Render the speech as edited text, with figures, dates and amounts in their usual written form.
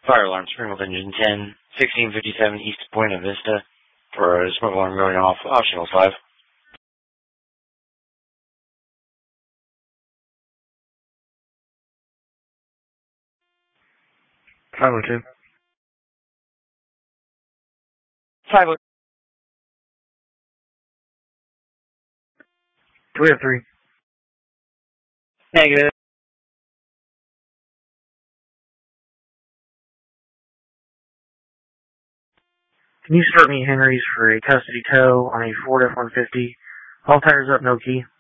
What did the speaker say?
Fire alarm, Springfield Engine 10, 1657 East Buena Vista for a smoke alarm going off, optional 5. 502. 503. 303. Negative. Can you start me Henry's for a custody tow on a Ford F-150? All tires up, no key.